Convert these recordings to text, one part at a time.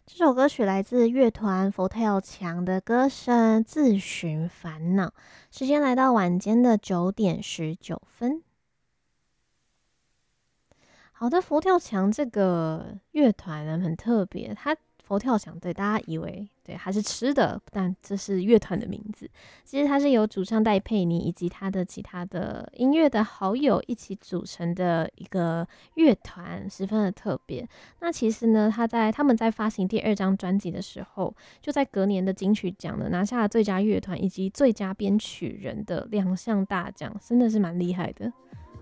这首歌曲来自乐团佛跳墙的歌声《自寻烦恼》。时间来到晚间的9:19。好的，佛跳墙这个乐团呢很特别，它佛跳墙对大家以为对它是吃的，但这是乐团的名字。其实它是由主唱戴佩妮以及他的其他的音乐的好友一起组成的一个乐团，十分的特别。那其实呢，他们在发行第二张专辑的时候，就在隔年的金曲奖呢拿下了最佳乐团以及最佳编曲人的2项大奖，真的是蛮厉害的。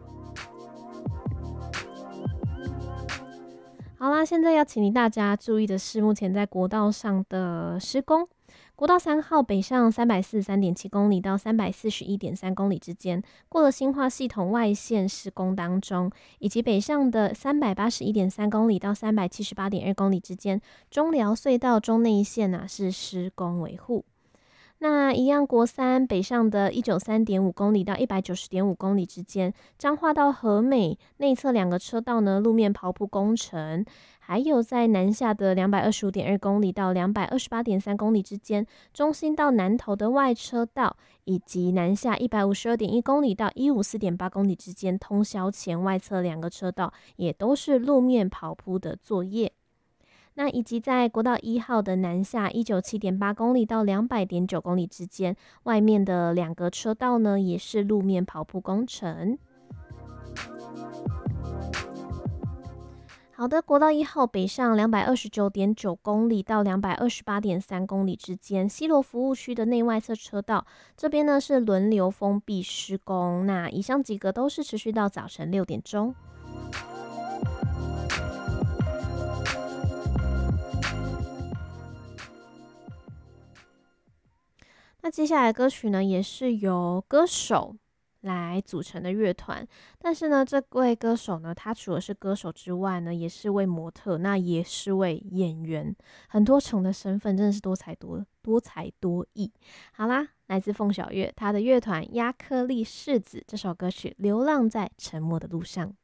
好啦，现在要请你大家注意的是，目前在国道上的施工。国道3号北上343.7公里到341.3公里之间，过了新化系统外线施工当中，以及北上的381.3公里到378.2公里之间，中寮隧道中内线是施工维护。那一样，国三北上的193.5公里到190.5公里之间，彰化到和美内侧2个车道呢路面刨铺工程，还有在南下的225.2公里到228.3公里之间，中心到南投的外车道，以及南下152.1公里到154.8公里之间，通霄前外侧2个车道也都是路面刨铺的作业。那以及在国道1号的南下197.8公里到200.9公里之间，外面的2个车道呢也是路面刨铺工程。好的，国道1号北上229.9公里到228.3公里之间，西螺服务区的内外侧车道这边呢是轮流封闭施工。那以上几个都是持续到早晨6点钟。那接下来的歌曲呢，也是由歌手来组成的乐团，但是呢，这位歌手呢，他除了是歌手之外呢，也是位模特，那也是位演员，很多重的身份，真的是多才多艺。好啦，来自凤小岳，他的乐团亚克力柿子这首歌曲《流浪在沉默的路上》。